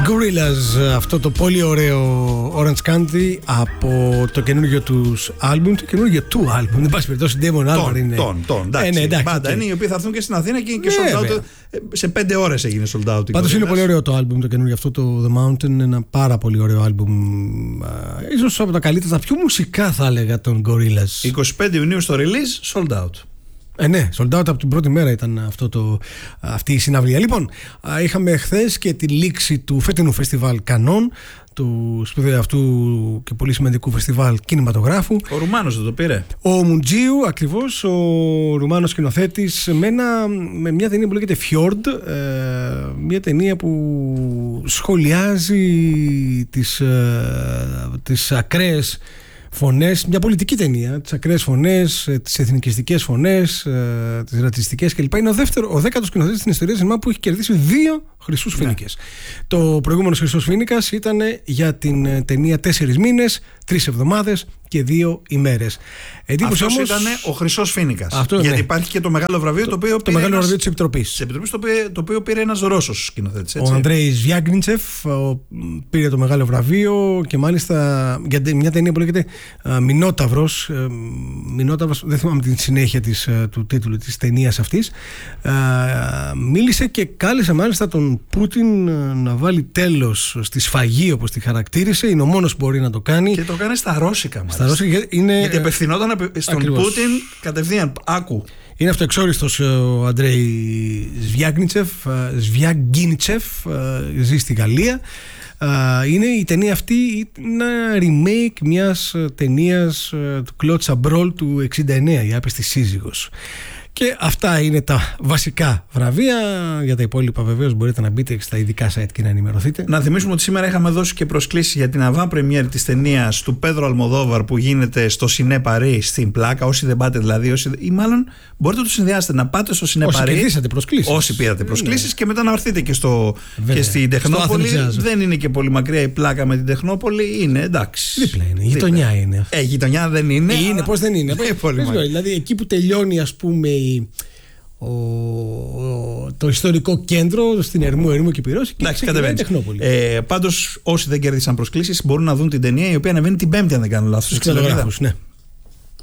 Gorillaz, αυτό το πολύ ωραίο Orange Country από το καινούργιο τους άλμπουμ, το καινούργιο του άλμπουμ, δεν πάση περιπτώσει, Damon Albarn είναι. Εντάξει, πάντα είναι, οι οποίοι θα έρθουν και στην Αθήνα και sold out. Σε 5 ώρες έγινε sold out. Πάντως είναι πολύ ωραίο το άλμπουμ, το καινούργιο αυτό, το The Mountain, ένα πάρα πολύ ωραίο άλμπουμ. Ίσως από τα καλύτερα, τα πιο μουσικά θα έλεγα των Gorillaz. 25 Ιουνίου στο release, sold out. Ναι, sold out από την πρώτη μέρα ήταν αυτή η συναυλία. Λοιπόν, είχαμε χθες και τη λήξη του φετινού φεστιβάλ Κανών, του σπουδαίου αυτού και πολύ σημαντικού φεστιβάλ κινηματογράφου. Ο Ρουμάνος δεν το πήρε. Ο Μουντζίου, ακριβώς, ο Ρουμάνος σκηνοθέτης, με μια ταινία που λέγεται Fjord, μια ταινία που σχολιάζει τις ακραίες φωνές, μια πολιτική ταινία, τις ακραίες φωνές, τις εθνικιστικές φωνές, τις ρατσιστικές κλπ. Είναι ο 10ος σκηνοθέτης στην ιστορία σινεμά που έχει κερδίσει 2 χρυσούς φοίνικες. Το προηγούμενο χρυσός φοίνικας ήταν για την ταινία 4 μήνες, 3 εβδομάδες και 2 ημέρες. Αυτός ήταν ο χρυσός φοίνικας. Γιατί υπάρχει και το μεγάλο βραβείο, το μεγάλο βραβείο της Επιτροπής. Το οποίο πήρε ένας Ρώσος σκηνοθέτης. Ο Αντρέι Σβιάγνιτσεφ πήρε το μεγάλο βραβείο και μάλιστα για μια ταινία που λέγεται Μινόταυρος. Δεν θυμάμαι την συνέχεια του τίτλου της ταινίας αυτής. Μίλησε και κάλεσε μάλιστα τον Πούτιν να βάλει τέλος στη σφαγή, όπως τη χαρακτήρισε. Είναι ο μόνος που μπορεί να το κάνει. Και το κάνει στα ρώσικα. Γιατί απευθυνόταν στον Πούτιν κατευθείαν. Άκου. Είναι αυτοεξόριστος ο Αντρέι Σβιάγνιτσεφ, ζει στη Γαλλία. Είναι η ταινία αυτή ένα remake μιας ταινίας του Κλοντ Σαμπρόλ του 1969, η Άπιστη σύζυγος. Και αυτά είναι τα βασικά βραβεία. Για τα υπόλοιπα βεβαίως μπορείτε να μπείτε στα ειδικά site και να ενημερωθείτε. Να θυμίσουμε ότι σήμερα είχαμε δώσει και προσκλήσεις για την avant-première της ταινίας του Πέδρο Αλμοδόβαρ που γίνεται στο Σινέ Παρί στην Πλάκα. Όσοι δεν πάτε δηλαδή, ή μάλλον μπορείτε να το συνδυάσετε, να πάτε στο Σινέ Παρί. Όσοι πήρατε προσκλήσεις και μετά να έρθετε και στην Τεχνόπολη. Δεν είναι και πολύ μακριά η Πλάκα με την Τεχνόπολη. Είναι εντάξει. Δίπλα είναι. Γειτονιά είναι. Γειτονιά δεν είναι. Είναι, πώς δεν είναι. Δηλαδή εκεί που τελειώνει, ας πούμε, το ιστορικό κέντρο στην Ερμού και Πυρός και ξεκινάει η Τεχνόπολη. Πάντως όσοι δεν κέρδισαν προσκλήσεις μπορούν να δουν την ταινία, η οποία ανεβαίνει την Πέμπτη αν δεν κάνω λάθος. Στους κινηματογράφους, ναι.